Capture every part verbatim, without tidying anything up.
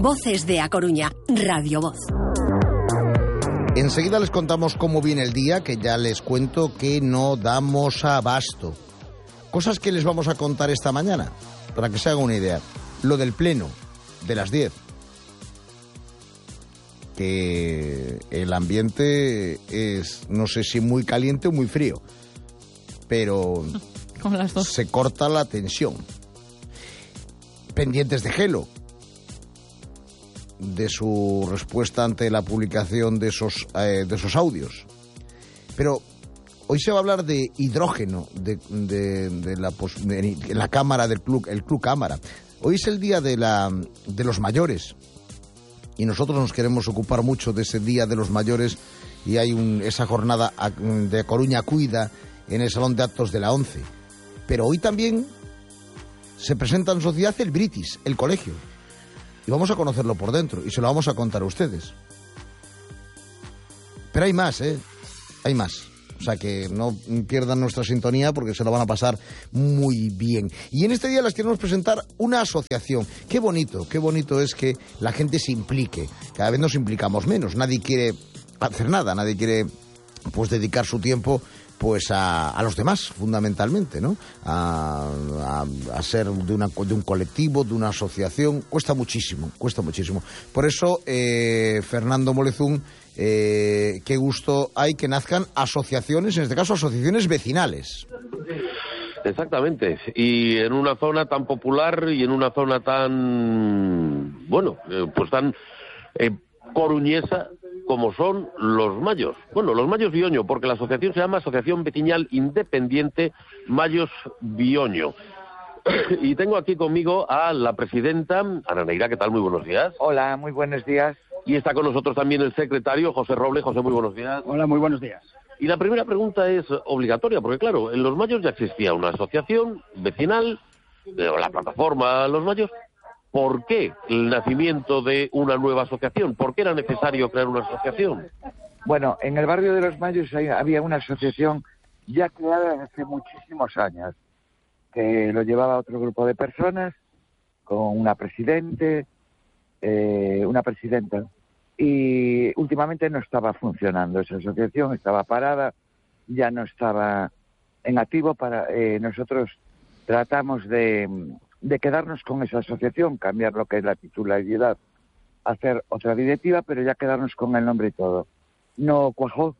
Voces de A Coruña, Radio Voz. Enseguida les contamos cómo viene el día, que ya les cuento que no damos abasto. Cosas que les vamos a contar esta mañana, para que se haga una idea. Lo del pleno, de las diez. Que el ambiente es, no sé si muy caliente o muy frío, pero Como las dos. Se corta la tensión. Pendientes de Gelo, de su respuesta ante la publicación de esos, eh, de esos audios. Pero hoy se va a hablar de hidrógeno, de, de, de la, de, de la cámara del club, el Club Cámara. Hoy es el día de, la, de los mayores. Y nosotros nos queremos ocupar mucho de ese Día de los Mayores, y hay un, esa jornada de Coruña Cuida en el Salón de Actos de la ONCE. Pero hoy también se presenta en sociedad el Britis, el colegio. Y vamos a conocerlo por dentro, y se lo vamos a contar a ustedes. Pero hay más, ¿eh? Hay más. O sea, que no pierdan nuestra sintonía, porque se lo van a pasar muy bien. Y en este día les queremos presentar una asociación. Qué bonito, qué bonito es que la gente se implique. Cada vez nos implicamos menos. Nadie quiere hacer nada, nadie quiere pues dedicar su tiempo pues a, a los demás, fundamentalmente, ¿no? A, a, a ser de, una, de un colectivo, de una asociación. Cuesta muchísimo, cuesta muchísimo. Por eso, eh, Fernando Molezún, eh, qué gusto hay que nazcan asociaciones, en este caso asociaciones vecinales. Exactamente, y en una zona tan popular y en una zona tan, bueno, eh, pues tan eh, coruñesa como son los Mayos. Bueno, los Mayos Bioño, porque la asociación se llama Asociación Vecinal Independiente Mayos Bioño. Y tengo aquí conmigo a la presidenta, Ana Neira. ¿Qué tal? Muy buenos días. Hola, muy buenos días. Y está con nosotros también el secretario, José Roble. José, muy buenos días. Hola, muy buenos días. Y la primera pregunta es obligatoria, porque claro, en los Mayos ya existía una asociación vecinal, eh, la plataforma Los Mayos. ¿Por qué el nacimiento de una nueva asociación? ¿Por qué era necesario crear una asociación? Bueno, en el barrio de Los Mayos hay, había una asociación ya creada hace muchísimos años, que lo llevaba otro grupo de personas, con una presidente, eh, una presidenta, y últimamente no estaba funcionando esa asociación, estaba parada, ya no estaba en activo. Para eh, nosotros tratamos de... de quedarnos con esa asociación, cambiar lo que es la titularidad, hacer otra directiva, pero ya quedarnos con el nombre y todo. No cuajó,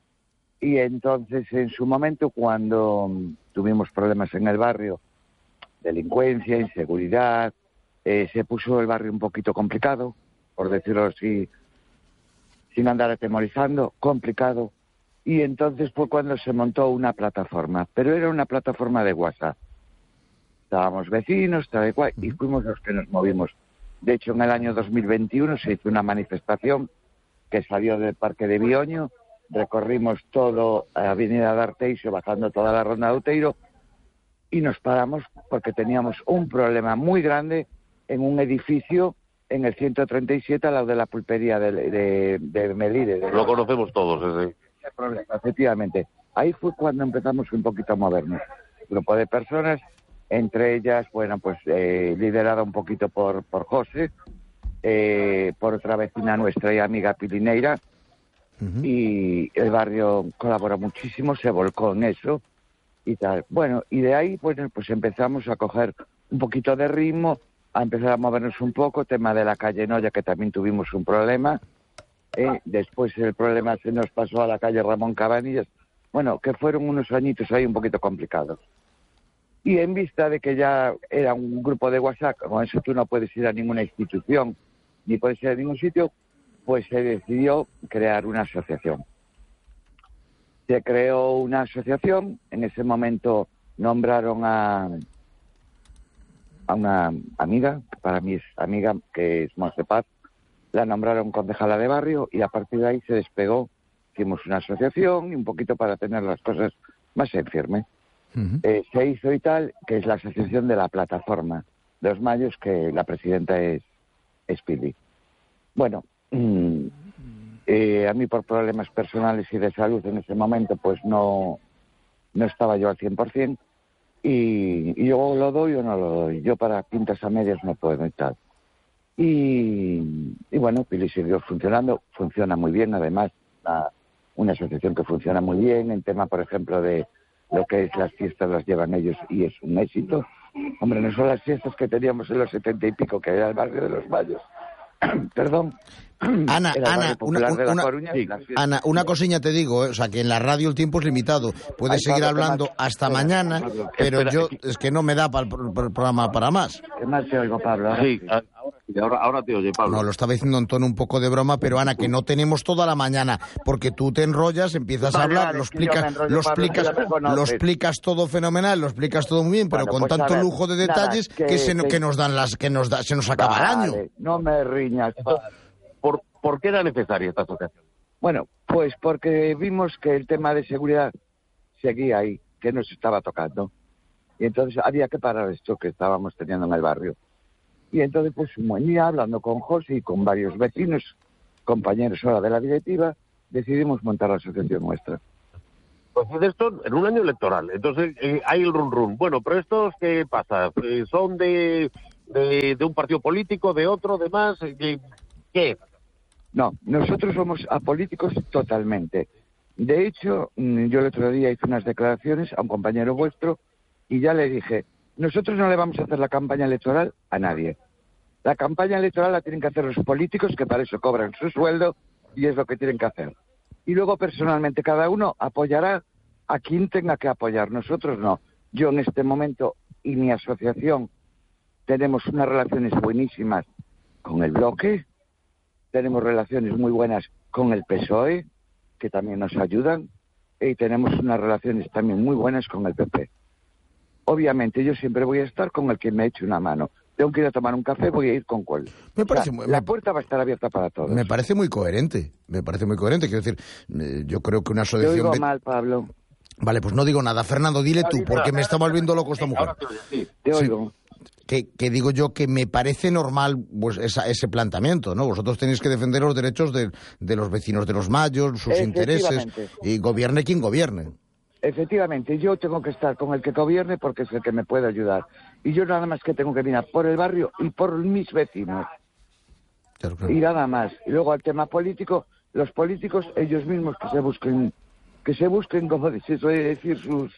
y entonces en su momento, cuando tuvimos problemas en el barrio, delincuencia, inseguridad, eh, se puso el barrio un poquito complicado, por decirlo así, sin andar atemorizando, complicado, y entonces fue cuando se montó una plataforma, pero era una plataforma de WhatsApp. Estábamos vecinos, tal y cual, y fuimos los que nos movimos. De hecho, en el año dos mil veintiuno se hizo una manifestación que salió del Parque de Bioño, recorrimos todo a Avenida de Arteixo, bajando toda la ronda de Outeiro, y nos paramos porque teníamos un problema muy grande en un edificio en el ciento treinta y siete, al lado de la pulpería de, de, de Melide. De... Lo conocemos todos, ese. Ese problema, efectivamente. Ahí fue cuando empezamos un poquito a movernos. Grupo de personas, entre ellas, bueno, pues eh, liderada un poquito por, por José, eh, por otra vecina nuestra y amiga Pilineira, uh-huh. Y el barrio colaboró muchísimo, se volcó en eso y tal. Bueno, y de ahí, pues, pues empezamos a coger un poquito de ritmo, a empezar a movernos un poco, tema de la calle Noya, que también tuvimos un problema, eh, después el problema se nos pasó a la calle Ramón Cabanillas, bueno, que fueron unos añitos ahí un poquito complicados. Y en vista de que ya era un grupo de WhatsApp, con eso tú no puedes ir a ninguna institución, ni puedes ir a ningún sitio, pues se decidió crear una asociación. Se creó una asociación, en ese momento nombraron a, a una amiga, que para mí es amiga, que es Monse Paz, la nombraron concejala de barrio, y a partir de ahí se despegó, hicimos una asociación, y un poquito para tener las cosas más en firme. Uh-huh. Eh, se hizo y tal, que es la asociación de la plataforma de Los Mayos, que la presidenta es, es Pili. Bueno, mmm, eh, a mí por problemas personales y de salud en ese momento, pues no, no estaba yo al cien por ciento, y, y yo lo doy o no lo doy. Yo para pintas a medias no puedo y tal. Y, y bueno, Pili siguió funcionando, funciona muy bien, además, la, una asociación que funciona muy bien, en tema, por ejemplo, de lo que es las fiestas las llevan ellos y es un éxito. Hombre, no son las fiestas que teníamos en los setenta y pico, que era el barrio de los Vallos. Perdón. Ana, Ana, una, una, Coruña, sí, Ana, una cosilla te digo, ¿eh? O sea, que en la radio el tiempo es limitado. Puedes seguir Pablo, hablando más, hasta espera, mañana, Pablo, pero espera, yo es que no me da para el, para el programa para más. ¿Qué más te oigo, Pablo? Ahora Sí, sí. ahora, ahora, ahora te oye, Pablo. No, lo estaba diciendo en tono un poco de broma, pero Ana, que no tenemos toda la mañana, porque tú te enrollas, empiezas Vale, a hablar, vale, lo es que yo me explicas, enrollo, lo Pablo, explicas, que ya me conoces. lo explicas todo fenomenal, lo explicas todo muy bien, pero Bueno, con pues a tanto ver, lujo de nada, detalles que- que, se, que- que nos dan las, que nos da, se nos acaba el año. Vale, no me riñas, Pablo. ¿Por, ¿Por qué era necesaria esta asociación? Bueno, pues porque vimos que el tema de seguridad seguía ahí, que nos estaba tocando. Y entonces había que parar esto que estábamos teniendo en el barrio. Y entonces, pues un buen día, hablando con José y con varios vecinos, compañeros ahora de la directiva, decidimos montar la asociación nuestra. Pues de esto en un año electoral. Entonces eh, hay el run run. Bueno, pero estos, ¿qué pasa? Eh, ¿Son de, de, de un partido político, de otro, de más? Eh, ¿Qué? No, nosotros somos apolíticos totalmente. De hecho, mm, yo el otro día hice unas declaraciones a un compañero vuestro y ya le dije, nosotros no le vamos a hacer la campaña electoral a nadie. La campaña electoral la tienen que hacer los políticos, que para eso cobran su sueldo y es lo que tienen que hacer. Y luego, personalmente, cada uno apoyará a quien tenga que apoyar. Nosotros no. Yo en este momento y mi asociación tenemos unas relaciones buenísimas con el bloque, tenemos relaciones muy buenas con el P S O E, que también nos ayudan, y tenemos unas relaciones también muy buenas con el P P. Obviamente yo siempre voy a estar con el que me eche una mano. Tengo que ir a tomar un café, voy a ir con cuál. Me parece O sea, muy- la me- puerta va a estar abierta para todos. Me parece muy coherente, me parece muy coherente. Quiero decir, eh, yo creo que una Te asociación... oigo ve- mal, Pablo. Vale, pues no digo nada. Fernando, dile tú, porque me está volviendo loco esta mujer. Ahora te oye, sí. Te Sí. oigo. Que, que digo yo que me parece normal pues esa- ese planteamiento, ¿no? Vosotros tenéis que defender los derechos de, de los vecinos de los Mayos, sus intereses, Efectivamente. y gobierne quien gobierne. Efectivamente, yo tengo que estar con el que gobierne porque es el que me puede ayudar. Y yo nada más que tengo que mirar por el barrio y por mis vecinos. Claro, claro. Y nada más. Y luego al tema político, los políticos ellos mismos que se busquen, que se busquen, como se suele decir, sus...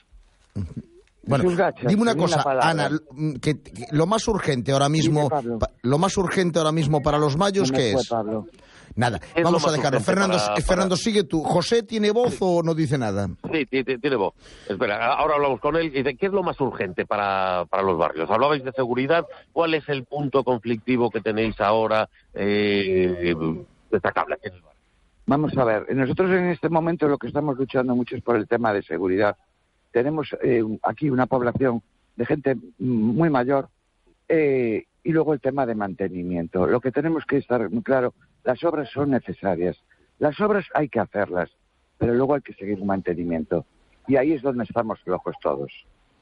Bueno, sus gachas, dime una ni una cosa, palabra. Ana, l- que, que lo más urgente ahora mismo, Dime, Pablo. pa- lo más urgente ahora mismo para los Mayos, No me ¿qué fue, es? Pablo. Nada, Es vamos lo a más dejarlo. urgente Fernando, para- eh, Fernando, para- sigue tú. ¿José tiene voz o no dice nada? Sí, ti- ti- tiene voz. Espera, ahora hablamos con él. Y dice, ¿qué es lo más urgente para, para los barrios? Hablabais de seguridad. ¿Cuál es el punto conflictivo que tenéis ahora eh, destacable aquí en el barrio? Vamos a ver, nosotros en este momento lo que estamos luchando mucho es por el tema de seguridad. Tenemos eh, aquí una población de gente muy mayor eh, y luego el tema de mantenimiento. Lo que tenemos que estar muy claro, las obras son necesarias. Las obras hay que hacerlas, pero luego hay que seguir un mantenimiento. Y ahí es donde estamos flojos todos.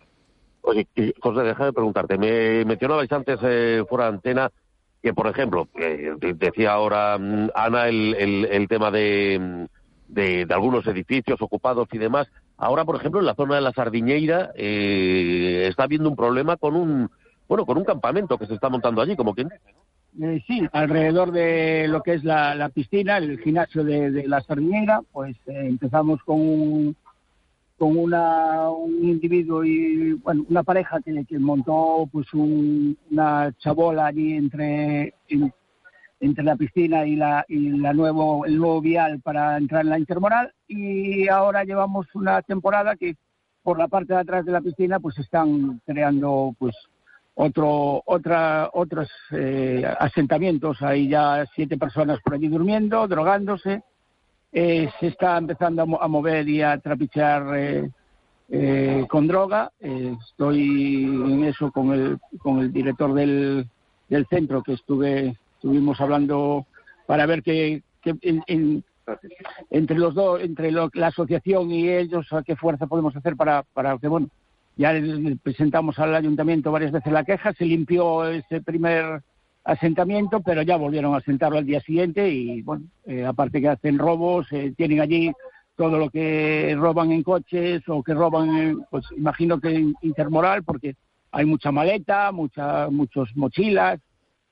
Oye, y, José, deja de preguntarte. Me mencionabais antes eh, fuera de antena que, por ejemplo, eh, de- decía ahora mm, Ana el, el, el tema de, mm, de, de algunos edificios ocupados y demás. Ahora, por ejemplo, en la zona de la Sardiñeira eh, está habiendo un problema con un bueno con un campamento que se está montando allí, como quien dice, ¿no? Eh, sí, alrededor de lo que es la, la piscina, el gimnasio de, de la Sardiñeira, pues eh, empezamos con un, con una, un individuo y bueno una pareja que, que montó pues un, una chabola allí entre en- entre la piscina y la y la nuevo el nuevo vial para entrar en la intermoral, y ahora llevamos una temporada que por la parte de atrás de la piscina pues están creando pues otro otra otros eh, asentamientos. Hay ya siete personas por allí durmiendo, drogándose. Eh, se está empezando a, mo- a mover y a trapichear eh, eh, con droga. Eh, estoy en eso con el con el director del, del centro, que estuve estuvimos hablando para ver que, que en, en- entre los dos, entre lo- la asociación y ellos, a qué fuerza podemos hacer para para que bueno ya le presentamos al ayuntamiento varias veces la queja, se limpió ese primer asentamiento, pero ya volvieron a asentarlo al día siguiente y, bueno, eh, aparte que hacen robos, eh, tienen allí todo lo que roban en coches o que roban, en, pues imagino que en Intermoral, porque hay mucha maleta, mucha, muchos mochilas,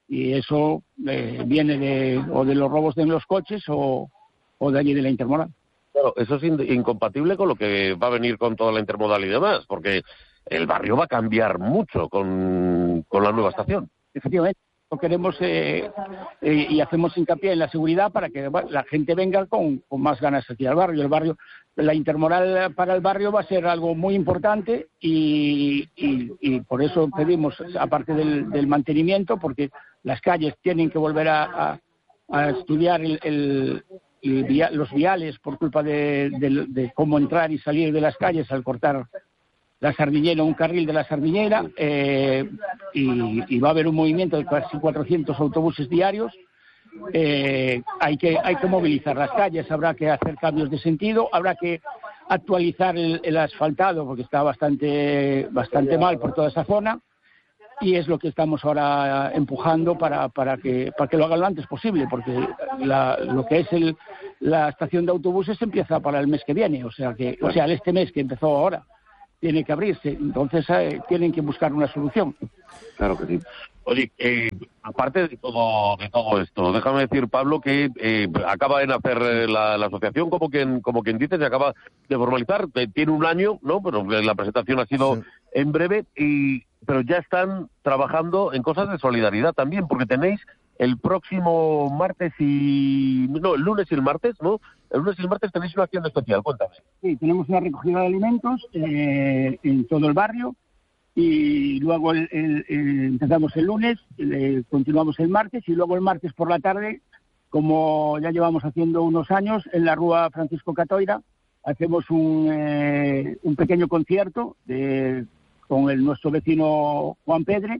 Y eso eh, viene de, o de los robos de los coches o, o de allí de la intermodal. Claro, eso es in- incompatible con lo que va a venir con toda la intermodal y demás, porque el barrio va a cambiar mucho con, con la nueva estación. Efectivamente, lo queremos eh, eh, y hacemos hincapié en la seguridad para que bueno, la gente venga con, con más ganas aquí al barrio. El barrio, la intermodal para el barrio va a ser algo muy importante y, y, y por eso pedimos, aparte del, del mantenimiento, porque las calles tienen que volver a, a, a estudiar el, el, el via, los viales por culpa de, de, de cómo entrar y salir de las calles al cortar la Sardinera, un carril de la Sardinera, eh, y, y va a haber un movimiento de casi cuatrocientos autobuses diarios. Eh, hay que hay que movilizar las calles, habrá que hacer cambios de sentido, habrá que actualizar el, el asfaltado porque está bastante bastante mal por toda esa zona, y es lo que estamos ahora empujando para para que para que lo hagan lo antes posible, porque la, lo que es el la estación de autobuses empieza para el mes que viene, o sea que o sea este mes que empezó ahora tiene que abrirse, entonces eh, tienen que buscar una solución. Claro que sí. Oye, eh, aparte de todo de todo esto, déjame decir, Pablo, que eh, acaba de nacer eh, la, la asociación, como quien como quien dice, se acaba de formalizar, eh, tiene un año, ¿no? Pero la presentación ha sido sí. en breve, y pero ya están trabajando en cosas de solidaridad también, porque tenéis el próximo martes y... no, el lunes y el martes, ¿no? El lunes y el martes tenéis una acción especial, cuéntame. Sí, tenemos una recogida de alimentos eh, en todo el barrio, y luego el, el, el, empezamos el lunes, el, continuamos el martes, y luego el martes por la tarde, como ya llevamos haciendo unos años, en la Rúa Francisco Catoira, hacemos un, eh, un pequeño concierto de, con el, nuestro vecino Juan Pedre,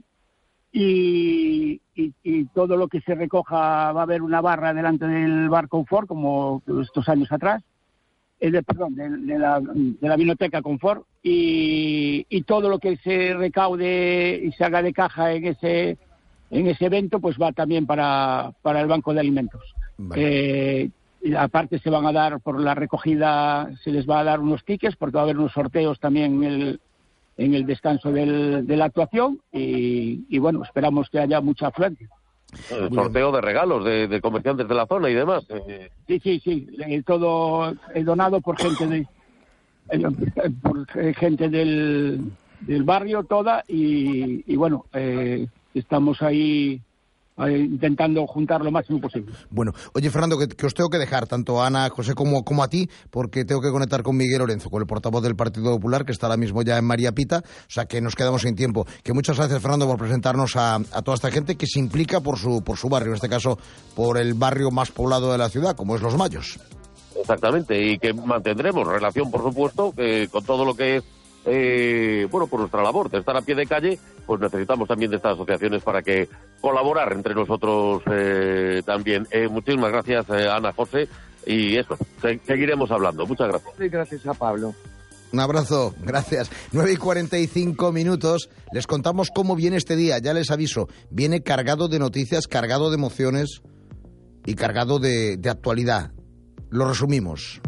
y, y, y todo lo que se recoja, va a haber una barra delante del bar Confort, como estos años atrás, eh, de, perdón, de, de, la, de la vinoteca Confort, y, y todo lo que se recaude y se haga de caja en ese en ese evento, pues va también para, para el banco de alimentos. Vale. Eh, aparte se van a dar, por la recogida, se les va a dar unos tickets, porque va a haber unos sorteos también en el en el descanso del, de la actuación, y, y bueno, esperamos que haya mucha afluencia. El sorteo de regalos de, de comerciantes de la zona y demás. Eh. Sí, sí, sí, eh, todo eh, donado por gente de eh, por gente del, del barrio toda, y, y bueno, eh, estamos ahí intentando juntar lo máximo posible. Bueno, oye, Fernando, que, que os tengo que dejar tanto a Ana, José, como, como a ti, porque tengo que conectar con Miguel Lorenzo, con el portavoz del Partido Popular, que está ahora mismo ya en María Pita, o sea que nos quedamos sin tiempo. Que muchas gracias, Fernando, por presentarnos a, a toda esta gente que se implica por su, por su barrio, en este caso por el barrio más poblado de la ciudad, como es Los Mayos. Exactamente, y que mantendremos relación, por supuesto, eh, con todo lo que es Eh, bueno, por nuestra labor de estar a pie de calle, pues necesitamos también de estas asociaciones para que colaborar entre nosotros eh, también. Eh, muchísimas gracias, eh, Ana, José, y eso, se, seguiremos hablando. Muchas gracias. Sí, gracias a Pablo. Un abrazo, gracias. nueve y cuarenta y cinco minutos, les contamos cómo viene este día, ya les aviso, viene cargado de noticias, cargado de emociones y cargado de, de actualidad. Lo resumimos.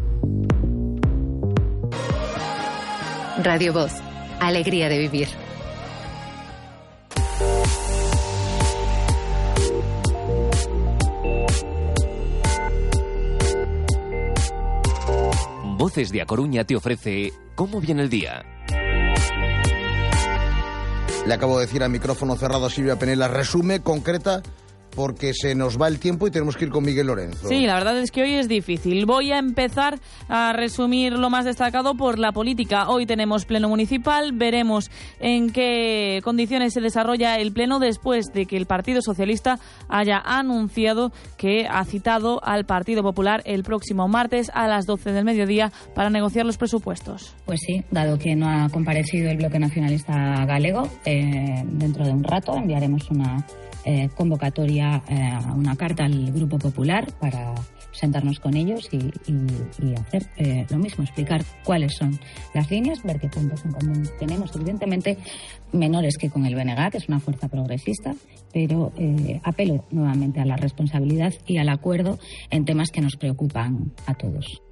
Radio Voz, alegría de vivir. Voces de A Coruña te ofrece ¿Cómo viene el día? Le acabo de decir a micrófono cerrado a Silvia Penela, resume, concreta, porque se nos va el tiempo y tenemos que ir con Miguel Lorenzo. Sí, la verdad es que hoy es difícil. Voy a empezar a resumir lo más destacado por la política. Hoy tenemos pleno municipal, veremos en qué condiciones se desarrolla el pleno después de que el Partido Socialista haya anunciado que ha citado al Partido Popular el próximo martes a las doce del mediodía para negociar los presupuestos. Pues sí, dado que no ha comparecido el Bloque Nacionalista Galego, eh, dentro de un rato enviaremos una Eh, convocatoria, eh, una carta al Grupo Popular para sentarnos con ellos y, y, y hacer eh, lo mismo, explicar cuáles son las líneas, ver qué puntos en común tenemos, evidentemente menores que con el B N G, que es una fuerza progresista, pero eh, apelo nuevamente a la responsabilidad y al acuerdo en temas que nos preocupan a todos.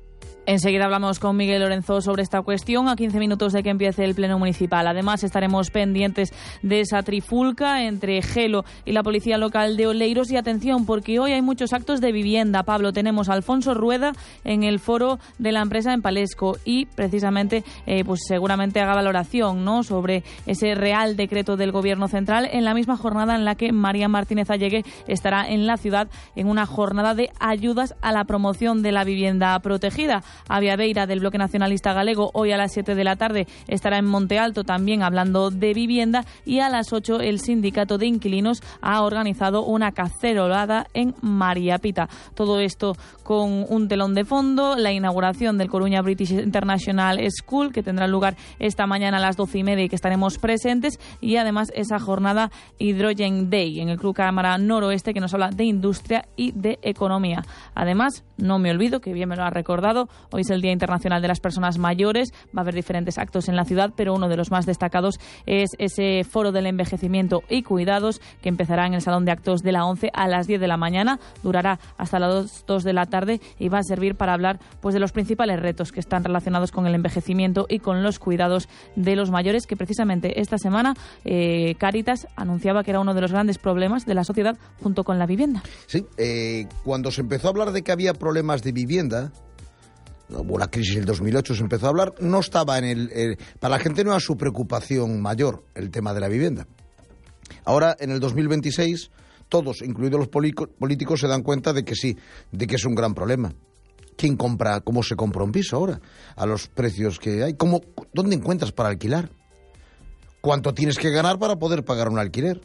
Enseguida hablamos con Miguel Lorenzo sobre esta cuestión, a quince minutos de que empiece el pleno municipal. Además, estaremos pendientes de esa trifulca entre Gelo y la policía local de Oleiros. Y atención, porque hoy hay muchos actos de vivienda. Pablo, tenemos a Alfonso Rueda en el foro de la empresa en Palesco y precisamente, eh, pues seguramente haga valoración, ¿no?, sobre ese Real Decreto del Gobierno Central, en la misma jornada en la que María Martínez Allegue estará en la ciudad en una jornada de ayudas a la promoción de la vivienda protegida. Avia Beira, del Bloque Nacionalista Galego, hoy a las siete de la tarde estará en Monte Alto también hablando de vivienda, y a las ocho el Sindicato de Inquilinos ha organizado una cacerolada en María Pita. Todo esto con un telón de fondo, la inauguración del Coruña British International School, que tendrá lugar esta mañana a las doce y media y que estaremos presentes, y además esa jornada Hydrogen Day en el Club Cámara Noroeste, que nos habla de industria y de economía. Además, no me olvido, que bien me lo ha recordado, hoy es el Día Internacional de las Personas Mayores. Va a haber diferentes actos en la ciudad, pero uno de los más destacados es ese foro del envejecimiento y cuidados, que empezará en el Salón de Actos de la ONCE a las diez de la mañana, durará hasta las dos de la tarde y va a servir para hablar pues de los principales retos que están relacionados con el envejecimiento y con los cuidados de los mayores, que precisamente esta semana eh, Cáritas anunciaba que era uno de los grandes problemas de la sociedad junto con la vivienda. Sí, eh, cuando se empezó a hablar de que había problemas de vivienda, hubo la crisis del dos mil ocho, se empezó a hablar, no estaba en el... Eh, para la gente no era su preocupación mayor el tema de la vivienda. Ahora, en el dos mil veintiséis, todos, incluidos los políticos, se dan cuenta de que sí, de que es un gran problema. ¿Quién compra, cómo se compra un piso ahora? A los precios que hay. ¿Cómo, ¿Dónde encuentras para alquilar? ¿Cuánto tienes que ganar para poder pagar un alquiler?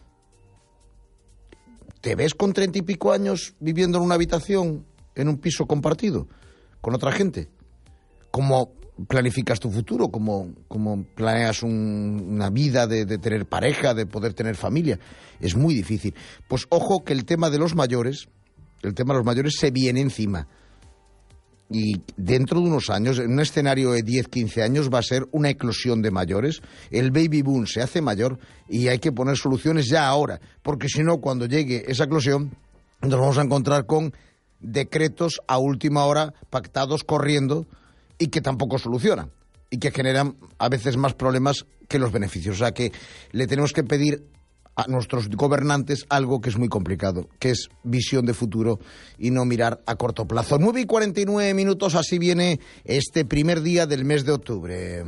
¿Te ves con treinta y pico años viviendo en una habitación, en un piso compartido con otra gente? ¿Cómo planificas tu futuro? ¿Cómo, cómo planeas un, una vida de, de tener pareja, de poder tener familia? Es muy difícil. Pues ojo, que el tema de los mayores, el tema de los mayores se viene encima. Y dentro de unos años, en un escenario de diez, quince años, va a ser una eclosión de mayores. El baby boom se hace mayor y hay que poner soluciones ya ahora, porque si no, cuando llegue esa eclosión, nos vamos a encontrar con decretos a última hora, pactados corriendo, y que tampoco solucionan, y que generan a veces más problemas que los beneficios. O sea que le tenemos que pedir a nuestros gobernantes algo que es muy complicado, que es visión de futuro y no mirar a corto plazo. nueve y cuarenta y nueve minutos, así viene este primer día del mes de octubre.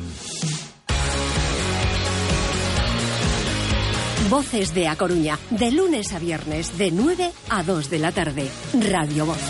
Voces de A Coruña, de lunes a viernes, de nueve a dos de la tarde. Radio Voz.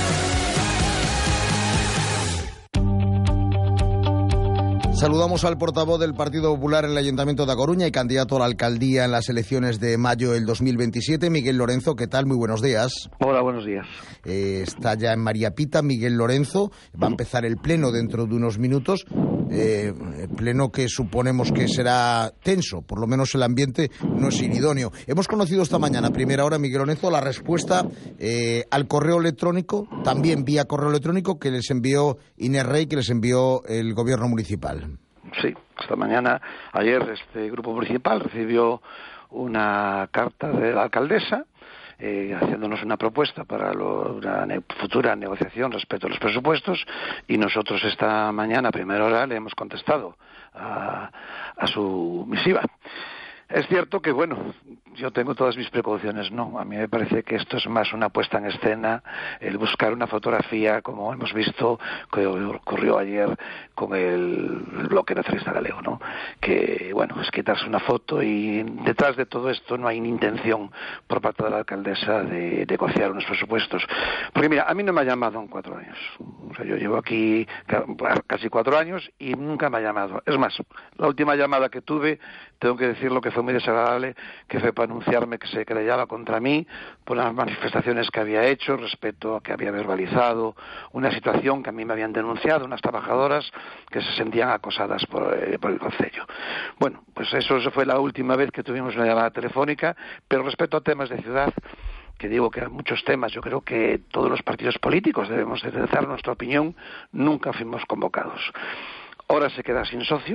Saludamos al portavoz del Partido Popular en el Ayuntamiento de A Coruña y candidato a la alcaldía en las elecciones de mayo del dos mil veintisiete, Miguel Lorenzo. ¿Qué tal? Muy buenos días. Hola, buenos días. Eh, está ya en María Pita Miguel Lorenzo. Va a empezar el pleno dentro de unos minutos. Eh, pleno que suponemos que será tenso, por lo menos el ambiente no es idóneo. Hemos conocido esta mañana, a primera hora, Miguel Lorenzo, la respuesta eh, al correo electrónico, también vía correo electrónico, que les envió Inés Rey, que les envió el gobierno municipal. Sí, esta mañana, ayer, este grupo municipal recibió una carta de la alcaldesa Eh, haciéndonos una propuesta para lo, una ne- futura negociación respecto a los presupuestos, y nosotros esta mañana, a primera hora, le hemos contestado a, a su misiva. Es cierto que, bueno, yo tengo todas mis precauciones, ¿no? A mí me parece que esto es más una puesta en escena, el buscar una fotografía, como hemos visto que ocurrió ayer con el Bloque Nacionalista Galego, ¿no? Que, bueno, es quitarse una foto, y detrás de todo esto no hay ni intención por parte de la alcaldesa de negociar unos presupuestos. Porque, mira, a mí no me ha llamado en cuatro años. O sea, yo llevo aquí casi cuatro años y nunca me ha llamado. Es más, la última llamada que tuve, tengo que decirlo que fue muy desagradable, que fue para anunciarme que se querellaba contra mí por las manifestaciones que había hecho respecto a que había verbalizado una situación que a mí me habían denunciado unas trabajadoras que se sentían acosadas por, eh, por el concello. Bueno, pues eso, eso fue la última vez que tuvimos una llamada telefónica, pero respecto a temas de ciudad, que digo que hay muchos temas, yo creo que todos los partidos políticos debemos de dar nuestra opinión, nunca fuimos convocados. Ahora se queda sin socio,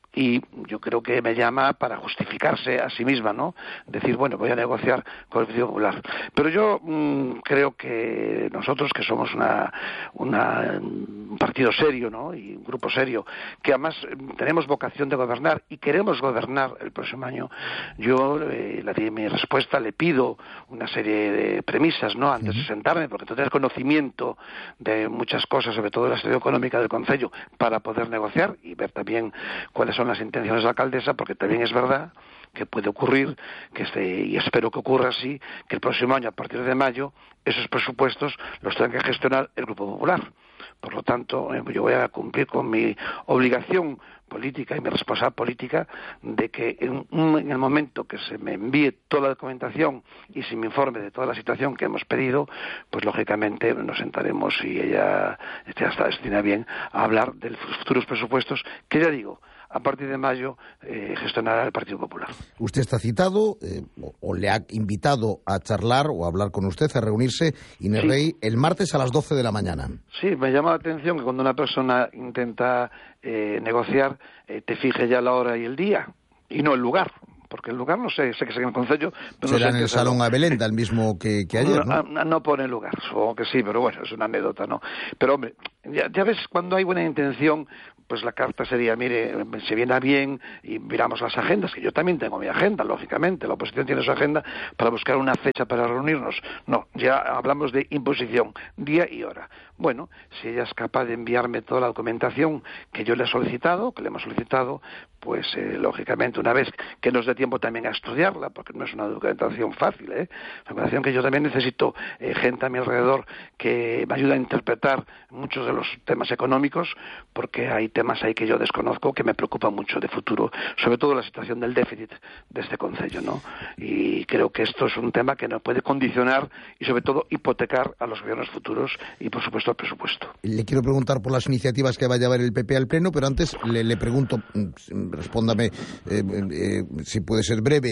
y yo creo que me llama para justificarse a sí misma, ¿no? Decir, bueno, voy a negociar con el Partido Popular. Pero yo mmm, creo que nosotros, que somos una, una, un partido serio, ¿no? Y un grupo serio, que además tenemos vocación de gobernar y queremos gobernar el próximo año, yo, eh, la di mi respuesta, le pido una serie de premisas, ¿no? Antes de sentarme, porque tener conocimiento de muchas cosas, sobre todo de la situación económica del concello, para poder negociar y ver también cuáles son las intenciones de la alcaldesa, porque también es verdad que puede ocurrir, que este, y espero que ocurra así, que el próximo año, a partir de mayo, esos presupuestos los tenga que gestionar el Grupo Popular. Por lo tanto, eh, yo voy a cumplir con mi obligación política y mi responsabilidad política de que en, en el momento que se me envíe toda la documentación y se me informe de toda la situación que hemos pedido, pues lógicamente nos sentaremos y ella ya está destinada bien a hablar de los futuros presupuestos, que ya digo, a partir de mayo eh, gestionará el Partido Popular. Usted está citado, eh, o le ha invitado a charlar o a hablar con usted, a reunirse, Inés Sí. Rey, el martes a las doce de la mañana. Sí, me llama la atención que cuando una persona intenta eh, negociar, eh, te fije ya la hora y el día, y no el lugar. Porque el lugar no sé, sé que es en el concello, pero Será no sé en el salón. Salón Abelenda, el mismo que, que ayer, ¿no? No, no pone lugar, supongo que sí, pero bueno, es una anécdota, ¿no? Pero hombre, ya, ya ves, cuando hay buena intención, pues la carta sería, mire, se viene bien y miramos las agendas, que yo también tengo mi agenda, lógicamente, la oposición tiene su agenda para buscar una fecha para reunirnos. No, ya hablamos de imposición, día y hora. Bueno, si ella es capaz de enviarme toda la documentación que yo le he solicitado, que le hemos solicitado, pues eh, lógicamente una vez que nos dé tiempo también a estudiarla, porque no es una documentación fácil, ¿eh? Una documentación que yo también necesito eh, gente a mi alrededor que me ayude a interpretar muchos de los temas económicos, porque hay temas ahí que yo desconozco que me preocupan mucho de futuro, sobre todo la situación del déficit de este concello, ¿no? Y creo que esto es un tema que nos puede condicionar y sobre todo hipotecar a los gobiernos futuros y por supuesto al presupuesto. Le quiero preguntar por las iniciativas que va a llevar el P P al Pleno, pero antes le, le pregunto, respóndame eh, eh, si puede ser breve,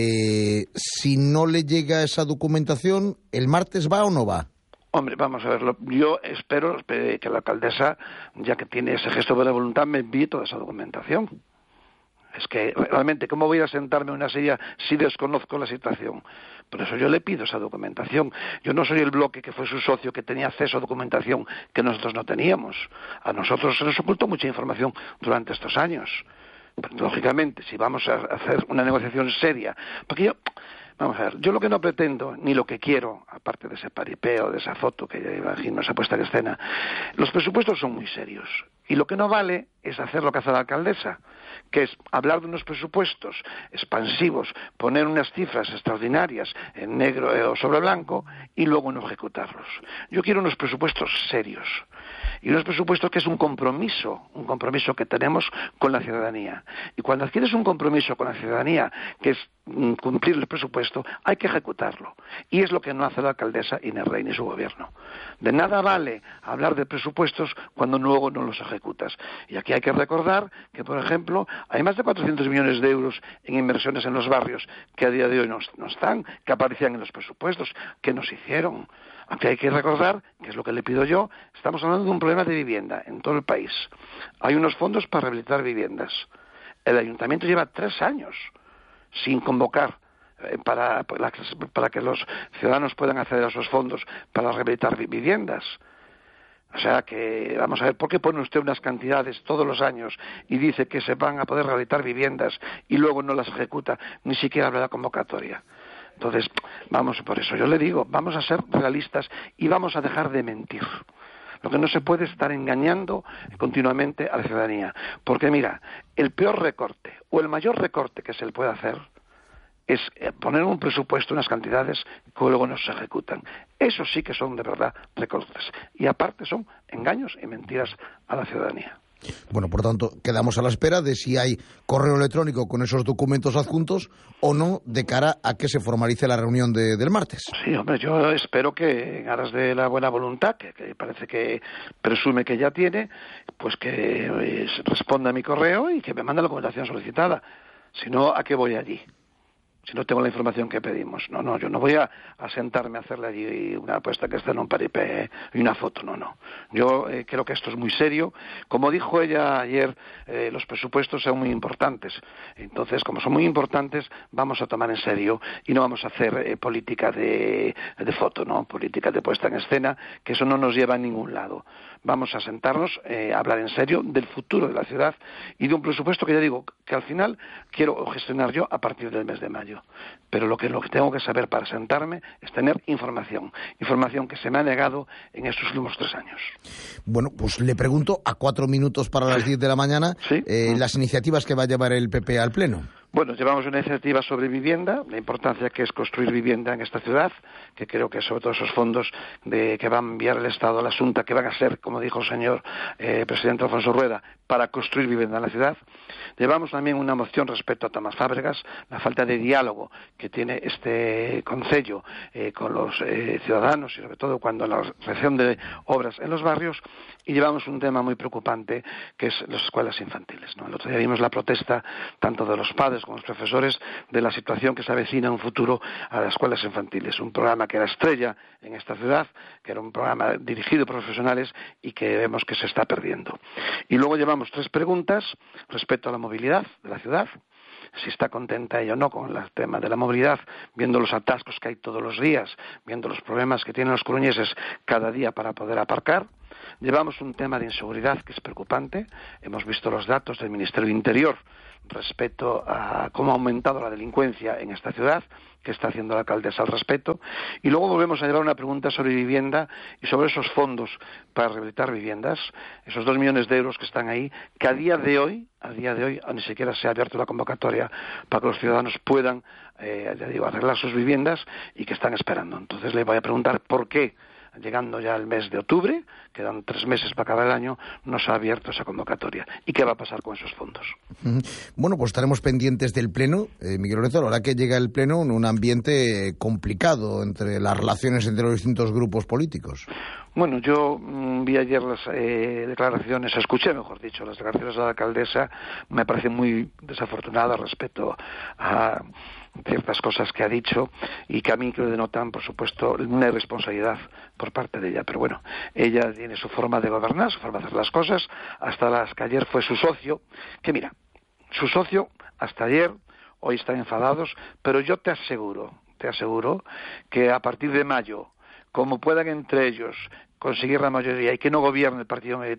eh, si no le llega esa documentación, ¿el martes va o no va? Hombre, vamos a verlo. Yo espero que la alcaldesa, ya que tiene ese gesto de buena voluntad, me envíe toda esa documentación. Es que realmente, ¿cómo voy a sentarme en una silla si desconozco la situación? Por eso yo le pido esa documentación. Yo no soy el bloque que fue su socio, que tenía acceso a documentación que nosotros no teníamos. A nosotros se nos ocultó mucha información durante estos años. Pero, lógicamente, si vamos a hacer una negociación seria, porque yo... Vamos a ver, yo lo que no pretendo, ni lo que quiero, aparte de ese paripeo, de esa foto que ya imagino, esa puesta en escena, los presupuestos son muy serios. Y lo que no vale es hacer lo que hace la alcaldesa, que es hablar de unos presupuestos expansivos, poner unas cifras extraordinarias en negro o sobre blanco y luego no ejecutarlos. Yo quiero unos presupuestos serios. Y unos presupuestos que es un compromiso, un compromiso que tenemos con la ciudadanía. Y cuando adquieres un compromiso con la ciudadanía, que es mm, cumplir el presupuesto, hay que ejecutarlo. Y es lo que no hace la alcaldesa Inés Rey ni su gobierno. De nada vale hablar de presupuestos cuando luego no los ejecutas. Y aquí hay que recordar que, por ejemplo, hay más de cuatrocientos millones de euros en inversiones en los barrios que a día de hoy no, no están, que aparecían en los presupuestos, que nos hicieron. Aunque hay que recordar, que es lo que le pido yo, estamos hablando de un problema de vivienda en todo el país. Hay unos fondos para rehabilitar viviendas. El ayuntamiento lleva tres años sin convocar eh, para, para, para que los ciudadanos puedan acceder a esos fondos para rehabilitar viviendas. O sea que, vamos a ver, ¿por qué pone usted unas cantidades todos los años y dice que se van a poder rehabilitar viviendas y luego no las ejecuta, ni siquiera habla de la convocatoria? Entonces, vamos, por eso yo le digo, vamos a ser realistas y vamos a dejar de mentir. Lo que no se puede es estar engañando continuamente a la ciudadanía. Porque mira, el peor recorte o el mayor recorte que se le puede hacer es poner un presupuesto, unas cantidades que luego no se ejecutan. Eso sí que son de verdad recortes. Y aparte son engaños y mentiras a la ciudadanía. Bueno, por tanto, quedamos a la espera de si hay correo electrónico con esos documentos adjuntos o no, de cara a que se formalice la reunión de, del martes. Sí, hombre, yo espero que en aras de la buena voluntad, que, que parece que presume que ya tiene, pues que eh, responda a mi correo y que me mande la documentación solicitada. Si no, ¿a qué voy allí? si no tengo la información que pedimos. No, no, yo no voy a, a sentarme a hacerle allí una apuesta que esté en un paripé y una foto, no, no. Yo eh, creo que esto es muy serio. Como dijo ella ayer, eh, los presupuestos son muy importantes. Entonces, como son muy importantes, vamos a tomar en serio y no vamos a hacer eh, política de, de foto, ¿no? Política de puesta en escena, que eso no nos lleva a ningún lado. Vamos a sentarnos eh, a hablar en serio del futuro de la ciudad y de un presupuesto que ya digo que al final quiero gestionar yo a partir del mes de mayo. Pero lo que, lo que tengo que saber para sentarme es tener información, información que se me ha negado en estos últimos tres años. Bueno, pues le pregunto, a cuatro minutos para las diez de la mañana, ¿sí? eh, las iniciativas que va a llevar el P P al Pleno. Bueno, llevamos una iniciativa sobre vivienda, la importancia que es construir vivienda en esta ciudad, que creo que sobre todo esos fondos de, que va a enviar el Estado a la Xunta, que van a ser, como dijo el señor eh, presidente Alfonso Rueda, para construir vivienda en la ciudad. Llevamos también una moción respecto a Tomás Fábregas, la falta de diálogo que tiene este concello eh, con los eh, ciudadanos y sobre todo cuando la realización de obras en los barrios, y llevamos un tema muy preocupante que es las escuelas infantiles, ¿no? El otro día vimos la protesta tanto de los padres como los profesores de la situación que se avecina en un futuro a las escuelas infantiles, un programa que era estrella en esta ciudad, que era un programa dirigido por profesionales y que vemos que se está perdiendo. Y luego llevamos tres preguntas respecto a la movilidad de la ciudad, si está contenta ella o no con el tema de la movilidad, viendo los atascos que hay todos los días, viendo los problemas que tienen los coruñeses cada día para poder aparcar. Llevamos un tema de inseguridad que es preocupante. Hemos visto los datos del Ministerio de Interior respecto a cómo ha aumentado la delincuencia en esta ciudad, qué está haciendo la alcaldesa al respecto. Y luego volvemos a llevar una pregunta sobre vivienda y sobre esos fondos para rehabilitar viviendas, esos dos millones de euros que están ahí, que a día de hoy, a día de hoy, ni siquiera se ha abierto la convocatoria para que los ciudadanos puedan, eh, ya digo, arreglar sus viviendas y que están esperando. Entonces le voy a preguntar por qué, llegando ya al mes de octubre, quedan tres meses para acabar el año, no se ha abierto esa convocatoria. ¿Y qué va a pasar con esos fondos? Bueno, pues estaremos pendientes del Pleno. Eh, Miguel Lorenzo, la verdad que llega el Pleno en un ambiente complicado entre las relaciones entre los distintos grupos políticos. Bueno, yo mmm, vi ayer las eh, declaraciones, escuché, mejor dicho, las declaraciones de la alcaldesa, me parecen muy desafortunadas respecto a ciertas cosas que ha dicho y que a mí que denotan, por supuesto, una irresponsabilidad por parte de ella. Pero bueno, ella tiene su forma de gobernar, su forma de hacer las cosas, hasta las que ayer fue su socio, que mira, su socio hasta ayer, hoy están enfadados, pero yo te aseguro, te aseguro que a partir de mayo, como puedan entre ellos conseguir la mayoría y que no gobierne el Partido